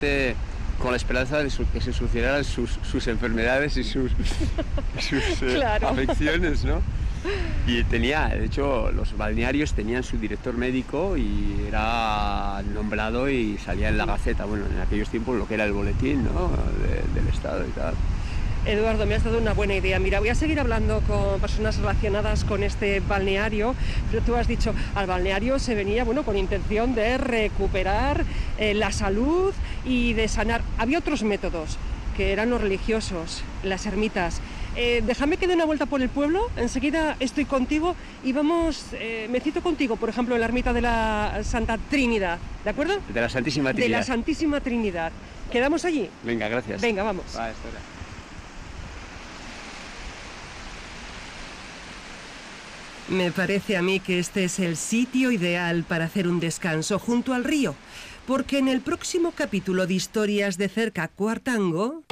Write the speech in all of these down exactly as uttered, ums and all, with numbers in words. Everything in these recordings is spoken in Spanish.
con la esperanza de su, que se solucionaran sus, sus enfermedades y sus, sus eh, Claro. afecciones, ¿no? Y tenía, de hecho, los balnearios tenían su director médico y era nombrado y salía en la Gaceta, bueno, en aquellos tiempos lo que era el boletín, ¿no? De, del Estado y tal. Eduardo, me has dado una buena idea. Mira, voy a seguir hablando con personas relacionadas con este balneario, pero tú has dicho, al balneario se venía, bueno, con intención de recuperar eh, la salud y de sanar. Había otros métodos, que eran los religiosos, las ermitas. Eh, déjame que dé una vuelta por el pueblo, enseguida estoy contigo y vamos, eh, me cito contigo, por ejemplo, en la ermita de la Santa Trinidad, ¿de acuerdo? De la Santísima Trinidad. De la Santísima Trinidad. ¿Quedamos allí? Venga, gracias. Venga, vamos. Va, espera. Me parece a mí que este es el sitio ideal para hacer un descanso junto al río, porque en el próximo capítulo de Historias de Cerca Cuartango...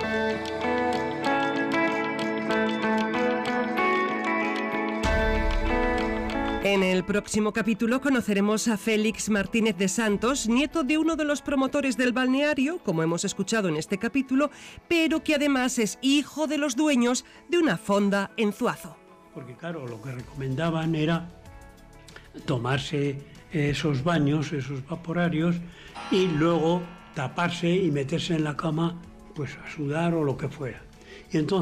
En el próximo capítulo conoceremos a Félix Martínez de Santos, nieto de uno de los promotores del balneario, como hemos escuchado en este capítulo, pero que además es hijo de los dueños de una fonda en Zuazo. Porque claro, lo que recomendaban era tomarse esos baños, esos vaporarios, y luego taparse y meterse en la cama, pues a sudar o lo que fuera. Y entonces